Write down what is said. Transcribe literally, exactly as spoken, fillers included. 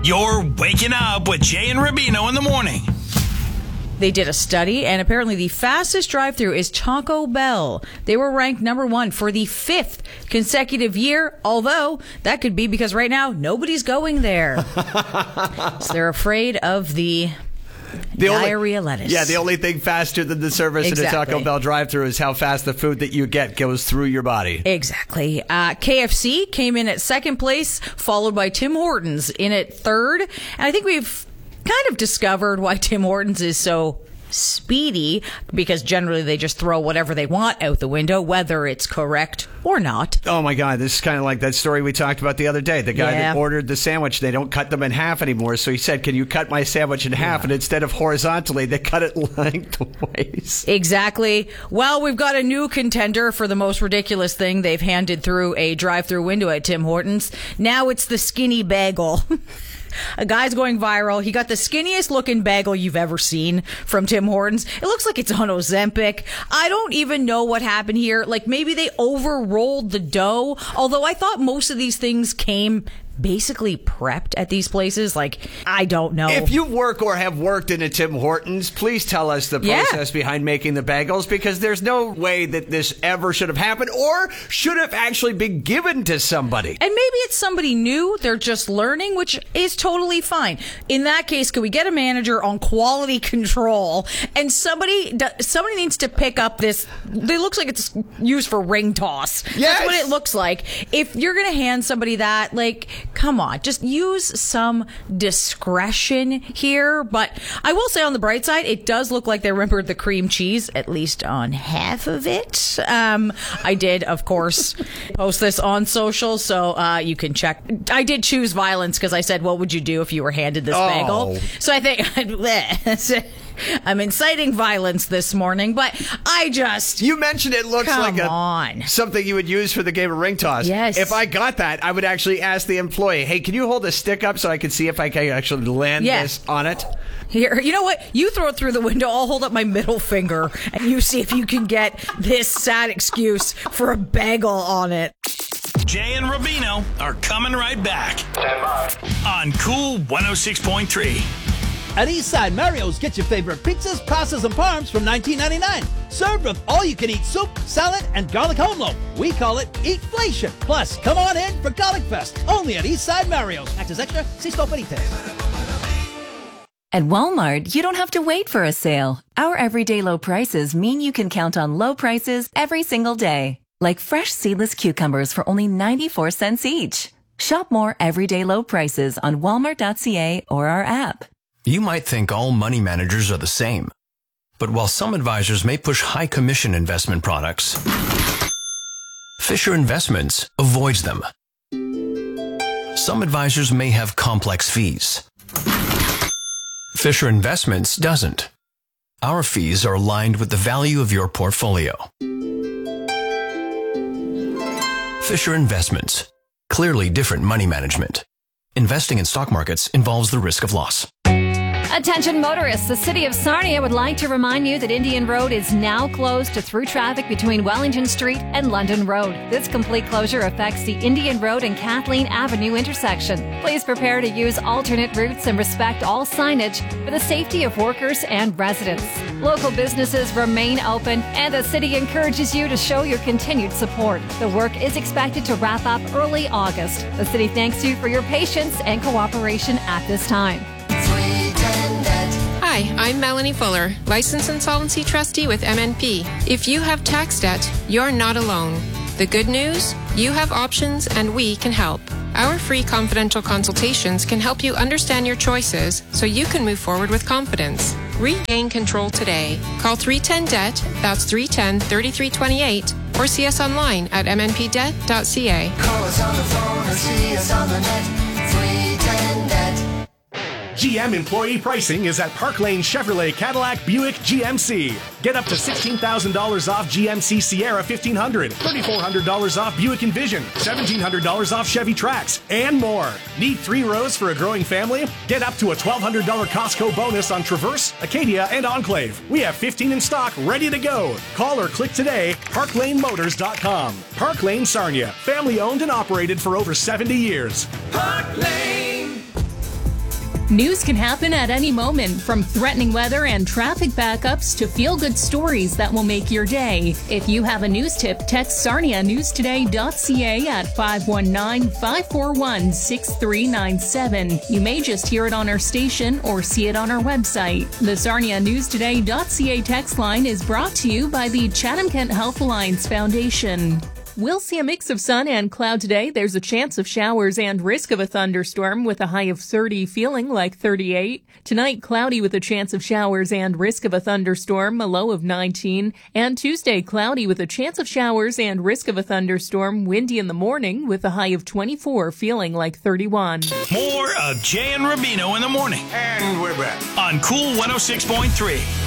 You're waking up with Jay and Rubino in the morning. They did a study, and apparently the fastest drive-thru is Taco Bell. They were ranked number one for the fifth consecutive year, although that could be because right now nobody's going there. So they're afraid of the, the diarrhea only, lettuce. Yeah, the only thing faster than the service Exactly. in a Taco Bell drive-thru is how fast the food that you get goes through your body. Exactly. Uh, K F C came in at second place, followed by Tim Hortons in at third. And I think we've kind of discovered why Tim Hortons is so speedy, because generally they just throw whatever they want out the window, whether it's correct or not. Oh my God, this is kind of like that story we talked about the other day. The guy Yeah. that ordered the sandwich, they don't cut them in half anymore. So he said, can you cut my sandwich in half? And instead of horizontally, they cut it lengthways. Exactly. Well, we've got a new contender for the most ridiculous thing they've handed through a drive-through window at Tim Hortons. Now it's the skinny bagel. A guy's going viral. He got the skinniest looking bagel you've ever seen from Tim Hortons. It looks like it's on Ozempic. I don't even know what happened here. Like, maybe they over rolled the dough. Although I thought most of these things came basically prepped at these places. Like, I don't know. If you work or have worked in a Tim Hortons, please tell us the Yeah. process behind making the bagels, because there's no way that this ever should have happened or should have actually been given to somebody. And maybe it's somebody new. They're just learning, which is totally fine. In that case, could we get a manager on quality control? And somebody somebody needs to pick up this. It looks like it's used for ring toss. Yes. That's what it looks like. If you're going to hand somebody that, like, come on, just use some discretion here. But I will say, on the bright side, it does look like they remembered the cream cheese, at least on half of it. Um, I did, of course, post this on social, so uh, you can check. I did choose violence because I said, what would you do if you were handed this Oh. bagel? So I think I'm inciting violence this morning, but I just... You mentioned it looks Come like a, on. something you would use for the game of ring toss. Yes. If I got that, I would actually ask the employee, hey, can you hold a stick up so I can see if I can actually land Yeah. this on it? Here, you know what? You throw it through the window. I'll hold up my middle finger, and you see if you can get this sad excuse for a bagel on it. Jay and Rubino are coming right back on Cool one oh six point three. At Eastside Mario's, get your favorite pizzas, pastas, and parms from nineteen ninety-nine. Served with all-you-can-eat soup, salad, and garlic home loaf. We call it Eatflation. Plus, come on in for Garlic Fest, only at Eastside Mario's. Access extra, see store for details. At Walmart, you don't have to wait for a sale. Our everyday low prices mean you can count on low prices every single day. Like fresh seedless cucumbers for only ninety-four cents each. Shop more everyday low prices on walmart dot c a or our app. You might think all money managers are the same. But while some advisors may push high commission investment products, Fisher Investments avoids them. Some advisors may have complex fees. Fisher Investments doesn't. Our fees are aligned with the value of your portfolio. Fisher Investments. Clearly different money management. Investing in stock markets involves the risk of loss. Attention motorists, the City of Sarnia would like to remind you that Indian Road is now closed to through traffic between Wellington Street and London Road. This complete closure affects the Indian Road and Kathleen Avenue intersection. Please prepare to use alternate routes and respect all signage for the safety of workers and residents. Local businesses remain open, and the city encourages you to show your continued support. The work is expected to wrap up early August. The city thanks you for your patience and cooperation at this time. Hi, I'm Melanie Fuller, Licensed Insolvency Trustee with M N P. If you have tax debt, you're not alone. The good news? You have options and we can help. Our free confidential consultations can help you understand your choices so you can move forward with confidence. Regain control today. Call three one zero D E B T, that's three one zero, three three two eight, or see us online at m n p debt dot c a. Call us on the phone or see us on the net, three one zero D E B T. G M employee pricing is at Park Lane Chevrolet Cadillac Buick G M C. Get up to sixteen thousand dollars off G M C Sierra fifteen hundred, thirty-four hundred dollars off Buick Envision, seventeen hundred dollars off Chevy Trax, and more. Need three rows for a growing family? Get up to a twelve hundred dollars Costco bonus on Traverse, Acadia, and Enclave. We have fifteen in stock, ready to go. Call or click today, park lane motors dot com. Park Lane Sarnia, family owned and operated for over seventy years. Park Lane. News can happen at any moment, from threatening weather and traffic backups to feel-good stories that will make your day. If you have a news tip, text sarnia news today dot c a at five one nine, five four one, six three nine seven. You may just hear it on our station or see it on our website. The sarnia news today dot c a text line is brought to you by the Chatham-Kent Health Alliance Foundation. We'll see a mix of sun and cloud today. There's a chance of showers and risk of a thunderstorm with a high of thirty, feeling like thirty-eight. Tonight, cloudy with a chance of showers and risk of a thunderstorm, a low of nineteen. And Tuesday, cloudy with a chance of showers and risk of a thunderstorm, windy in the morning with a high of twenty-four, feeling like thirty-one. More of Jay and Rubino in the morning. And we're back. On Cool one oh six point three.